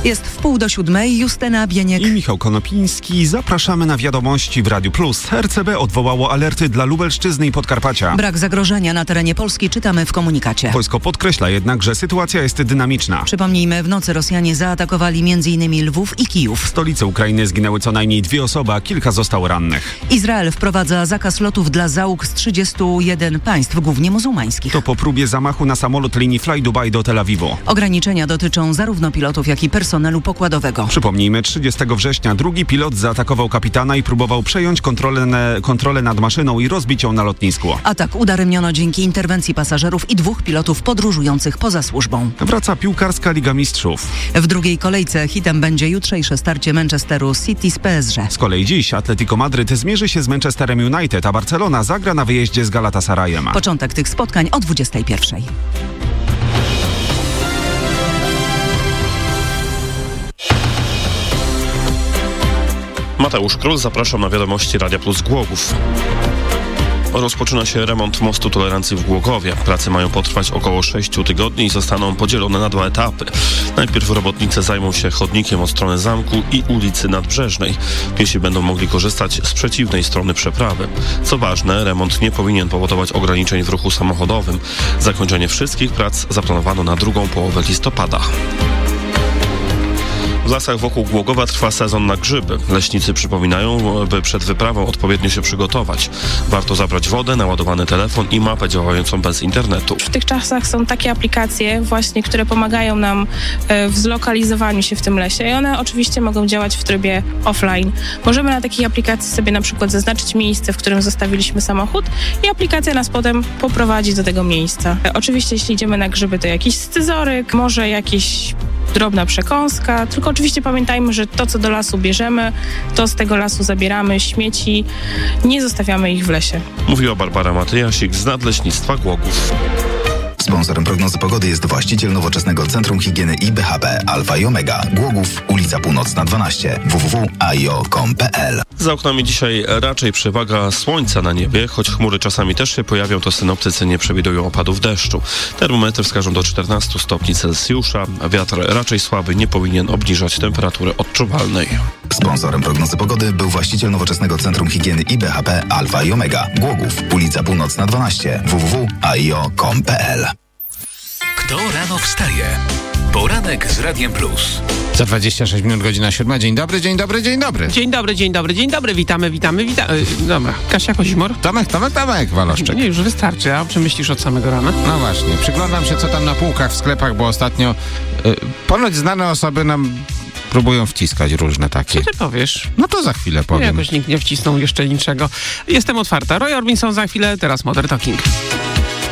Jest 6:30, Justyna Bieniek i Michał Konopiński. Zapraszamy na wiadomości w Radiu Plus. RCB odwołało alerty dla Lubelszczyzny i Podkarpacia. Brak zagrożenia na terenie Polski czytamy w komunikacie. Wojsko podkreśla jednak, że sytuacja jest dynamiczna. Przypomnijmy, w nocy Rosjanie zaatakowali m.in. Lwów i Kijów. W stolicy Ukrainy zginęły co najmniej 2 osoby, a kilka zostało rannych. Izrael wprowadza zakaz lotów dla załóg z 31 państw, głównie muzułmańskich. To po próbie zamachu na samolot linii Fly Dubai do Tel Awiwu. Ograniczenia dotyczą zarówno pilotów, jak i personelu pokładowego. Przypomnijmy, 30 września drugi pilot zaatakował kapitana i próbował przejąć kontrolę nad maszyną i rozbić ją na lotnisku. Atak udaremniono dzięki interwencji pasażerów i 2 pilotów podróżujących poza służbą. Wraca piłkarska Liga Mistrzów. W drugiej kolejce hitem będzie jutrzejsze starcie Manchesteru City z PSG. Z kolei dziś Atletico Madryt zmierzy się z Manchesterem United, a Barcelona zagra na wyjeździe z Galatasarayem. Początek tych spotkań o 21:00. Mateusz Król, zapraszam na wiadomości Radia Plus Głogów. Rozpoczyna się remont mostu tolerancji w Głogowie. Prace mają potrwać około 6 tygodni i zostaną podzielone na 2 etapy. Najpierw robotnicy zajmą się chodnikiem od strony zamku i ulicy Nadbrzeżnej. Piesi będą mogli korzystać z przeciwnej strony przeprawy. Co ważne, remont nie powinien powodować ograniczeń w ruchu samochodowym. Zakończenie wszystkich prac zaplanowano na drugą połowę listopada. W lasach wokół Głogowa trwa sezon na grzyby. Leśnicy przypominają, by przed wyprawą odpowiednio się przygotować. Warto zabrać wodę, naładowany telefon i mapę działającą bez internetu. W tych czasach są takie aplikacje właśnie, które pomagają nam w zlokalizowaniu się w tym lesie i one oczywiście mogą działać w trybie offline. Możemy na takiej aplikacji sobie na przykład zaznaczyć miejsce, w którym zostawiliśmy samochód i aplikacja nas potem poprowadzi do tego miejsca. Oczywiście jeśli idziemy na grzyby, to jakiś scyzoryk, może jakiś drobna przekąska, tylko oczywiście pamiętajmy, że to, co do lasu bierzemy, to z tego lasu zabieramy, śmieci, nie zostawiamy ich w lesie. Mówiła Barbara Matyjasik z Nadleśnictwa Głogów. Sponsorem prognozy pogody jest właściciel nowoczesnego Centrum Higieny i BHP Alfa i Omega. Głogów, ulica Północna 12, www.aio.com.pl. Za oknami dzisiaj raczej przewaga słońca na niebie, choć chmury czasami też się pojawią, to synoptycy nie przewidują opadów deszczu. Termometry wskażą do 14 stopni Celsjusza, a wiatr raczej słaby nie powinien obniżać temperatury odczuwalnej. Sponsorem prognozy pogody był właściciel nowoczesnego Centrum Higieny i BHP Alfa i Omega. Głogów, ulica Północna 12, www.aio.com.pl. Kto rano wstaje? Poranek z Radiem Plus. Za 26 minut, godzina 7. Dzień dobry, dzień dobry, dzień dobry. Dzień dobry, witamy. Dobra, Kasia Kozimor. Tomek, Waloszczyk. Nie, już wystarczy, a o czym myślisz od samego rana? No właśnie, przyglądam się, co tam na półkach w sklepach, bo ostatnio ponoć znane osoby nam próbują wciskać różne takie. Co ty powiesz? No to za chwilę powiem. Jakoś nikt nie wcisnął jeszcze niczego. Jestem otwarta. Roy Orbison za chwilę, teraz Modern Talking.